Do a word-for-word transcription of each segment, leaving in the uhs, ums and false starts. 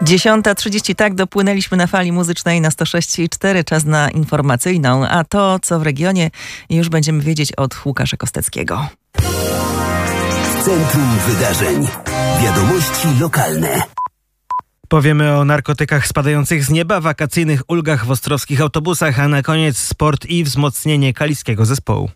dziesiąta trzydzieści, tak, dopłynęliśmy na fali muzycznej na sto sześć i cztery. Czas na informacyjną, a to, co w regionie, już będziemy wiedzieć od Łukasza Kosteckiego. W centrum wydarzeń. Wiadomości lokalne. Powiemy o narkotykach spadających z nieba, wakacyjnych ulgach w ostrowskich autobusach, a na koniec sport i wzmocnienie kaliskiego zespołu.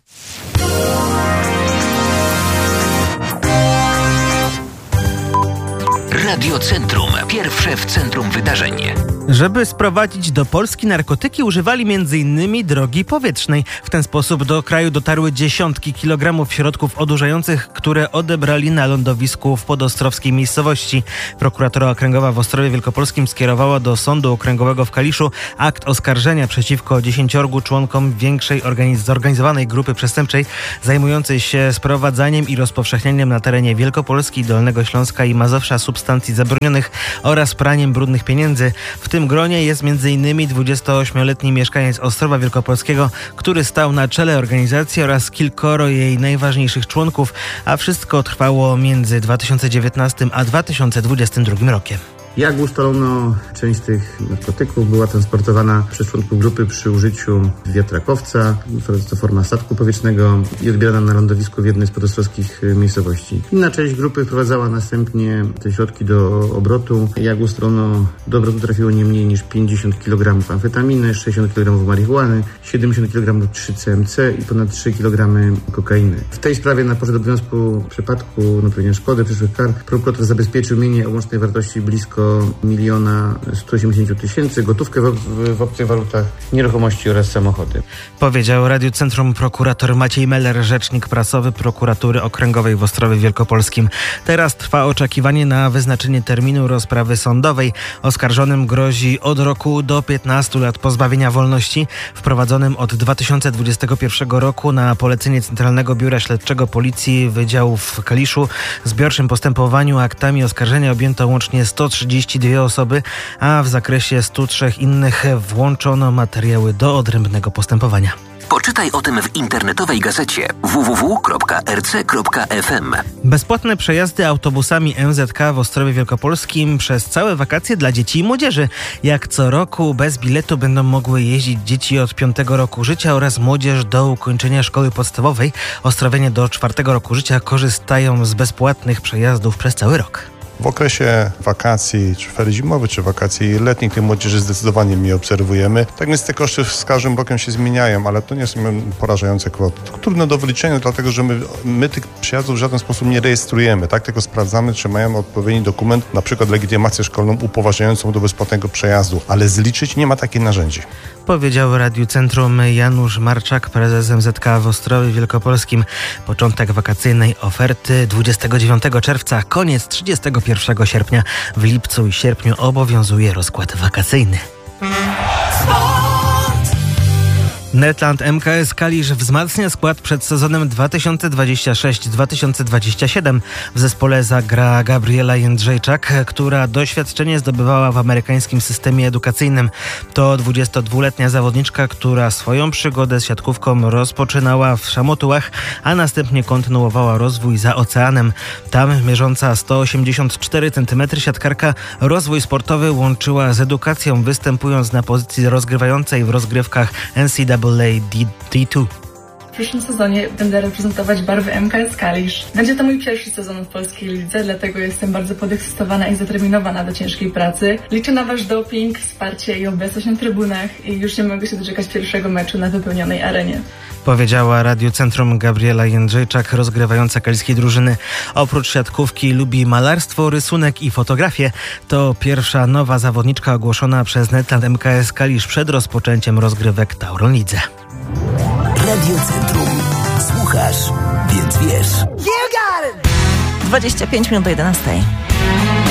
Radio Centrum. Pierwsze w centrum wydarzeń. Żeby sprowadzić do Polski narkotyki, używali między innymi drogi powietrznej. W ten sposób do kraju dotarły dziesiątki kilogramów środków odurzających, które odebrali na lądowisku w podostrowskiej miejscowości. Prokuratura okręgowa w Ostrowie Wielkopolskim skierowała do Sądu Okręgowego w Kaliszu akt oskarżenia przeciwko dziesięciorgu członkom większej organiz- zorganizowanej grupy przestępczej zajmującej się sprowadzaniem i rozpowszechnianiem na terenie Wielkopolski, Dolnego Śląska i Mazowsza substancji zabronionych oraz praniem brudnych pieniędzy. W tym gronie jest między innymi dwudziestoośmioletni mieszkaniec Ostrowa Wielkopolskiego, który stał na czele organizacji oraz kilkoro jej najważniejszych członków, a wszystko trwało między dwa tysiące dziewiętnastym a dwa tysiące dwudziestym drugim rokiem. Jak ustalono, część tych narkotyków była transportowana przez członków grupy przy użyciu wiatrakowca, to forma statku powietrznego, i odbierana na lądowisku w jednej z podostrowskich miejscowości. Inna część grupy wprowadzała następnie te środki do obrotu. Jak ustalono, do obrotu trafiło nie mniej niż pięćdziesiąt kilogramów amfetaminy, sześćdziesiąt kilogramów marihuany, siedemdziesiąt kilogramów trzy C M C i ponad trzy kilogramy kokainy. W tej sprawie na poczet obowiązku w przypadku naprawienia szkody, przyszłych kar, prokurator zabezpieczył mienie o łącznej wartości blisko miliona sto osiemdziesiąt tysięcy, gotówkę w, w, w obcych walutach, nieruchomości oraz samochody. Powiedział Radiu Centrum prokurator Maciej Meller, rzecznik prasowy Prokuratury Okręgowej w Ostrowie Wielkopolskim. Teraz trwa oczekiwanie na wyznaczenie terminu rozprawy sądowej. Oskarżonym grozi od roku do piętnastu lat pozbawienia wolności. Wprowadzonym od dwa tysiące dwudziestego pierwszego roku na polecenie Centralnego Biura Śledczego Policji Wydziału w Kaliszu w zbiorczym postępowaniu aktami oskarżenia objęto łącznie sto trzydzieści dwie osoby, a w zakresie stu trzech innych włączono materiały do odrębnego postępowania. Poczytaj o tym w internetowej gazecie w w w kropka r c kropka f m. Bezpłatne przejazdy autobusami M Z K w Ostrowie Wielkopolskim przez całe wakacje dla dzieci i młodzieży. Jak co roku bez biletu będą mogły jeździć dzieci od piątego roku życia oraz młodzież do ukończenia szkoły podstawowej. Ostrowianie do czwartego roku życia korzystają z bezpłatnych przejazdów przez cały rok. W okresie wakacji, czy ferii zimowych, czy wakacji letnich tej młodzieży zdecydowanie mniej obserwujemy. Tak więc te koszty z każdym rokiem się zmieniają, ale to nie są porażające kwoty. Trudno do wyliczenia, dlatego że my, my tych przyjazdów w żaden sposób nie rejestrujemy, tak? Tylko sprawdzamy, czy mają odpowiedni dokument, na przykład legitymację szkolną upoważniającą do bezpłatnego przejazdu, ale zliczyć nie ma takich narzędzi. Powiedział Radiu Centrum Janusz Marczak, prezes M Z K w Ostrowie Wielkopolskim. Początek wakacyjnej oferty dwudziestego dziewiątego czerwca, koniec trzydziestego pierwszego sierpnia. W lipcu i sierpniu obowiązuje rozkład wakacyjny. Netland M K S Kalisz wzmacnia skład przed sezonem dwa tysiące dwudziestym szóstym dwa tysiące dwudziestym siódmym. W zespole zagra Gabriela Jędrzejczak, która doświadczenie zdobywała w amerykańskim systemie edukacyjnym. To dwudziestodwuletnia zawodniczka, która swoją przygodę z siatkówką rozpoczynała w Szamotułach, a następnie kontynuowała rozwój za oceanem. Tam mierząca sto osiemdziesiąt cztery centymetry siatkarka rozwój sportowy łączyła z edukacją, występując na pozycji rozgrywającej w rozgrywkach N C A A D dwa. W przyszłym sezonie będę reprezentować barwy M K S Kalisz. Będzie to mój pierwszy sezon w polskiej lidze, dlatego jestem bardzo podekscytowana i zaterminowana do ciężkiej pracy. Liczę na wasz doping, wsparcie i obecność na trybunach i już nie mogę się doczekać pierwszego meczu na wypełnionej arenie. Powiedziała Radiu Centrum Gabriela Jędrzejczak, rozgrywająca kaliskiej drużyny. Oprócz siatkówki lubi malarstwo, rysunek i fotografię. To pierwsza nowa zawodniczka ogłoszona przez Netland M K S Kalisz przed rozpoczęciem rozgrywek Tauron Lidze. Radio Centrum. Słuchasz, więc wiesz. dwadzieścia pięć minut do jedenastej.